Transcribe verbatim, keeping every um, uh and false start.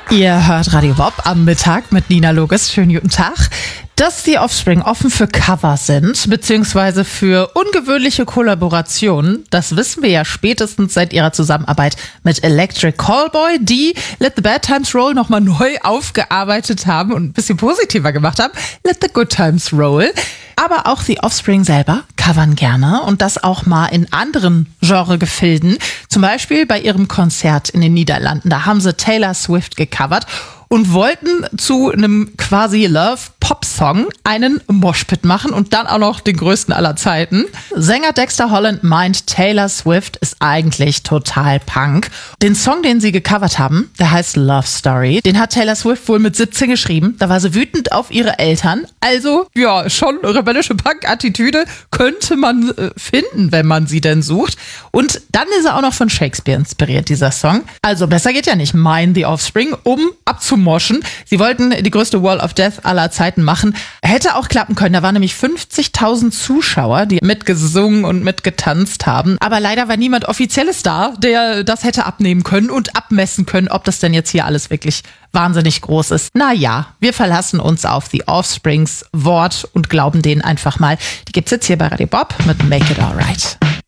Ihr hört Radio Bob am Mittag mit Nina Loges. Schönen guten Tag. Dass die Offspring offen für Cover sind, beziehungsweise für ungewöhnliche Kollaborationen, das wissen wir ja spätestens seit ihrer Zusammenarbeit mit Electric Callboy, die Let the Bad Times Roll nochmal neu aufgearbeitet haben und ein bisschen positiver gemacht haben. Let the Good Times Roll. Aber auch die Offspring selber covern gerne und das auch mal in anderen Genregefilden. Zum Beispiel bei ihrem Konzert in den Niederlanden. Da haben sie Taylor Swift gecovert und wollten zu einem quasi Love-Pop-Song einen Moshpit machen und dann auch noch den größten aller Zeiten. Sänger Dexter Holland meint, Taylor Swift ist eigentlich total Punk. Den Song, den sie gecovert haben, der heißt Love Story, den hat Taylor Swift wohl mit siebzehn geschrieben. Da war sie wütend auf ihre Eltern. Also, ja, schon rebellische Punk-Attitüde könnte man äh, finden, wenn man sie denn sucht. Und dann ist er auch noch von Shakespeare inspiriert, dieser Song. Also, besser geht ja nicht, meinen die Offspring, um abzumoschen. Sie wollten die größte Wall of Death aller Zeiten machen. Hätte auch klappen können. Da waren nämlich fünfzigtausend Zuschauer, die mitgesungen und mitgetanzt haben. Aber leider war niemand Offizielles da, der das hätte abnehmen können und abmessen können, ob das denn jetzt hier alles wirklich wahnsinnig groß ist. Naja, wir verlassen uns auf The Offsprings Wort und glauben denen einfach mal. Die gibt's jetzt hier bei Radio Bob mit Make It Alright.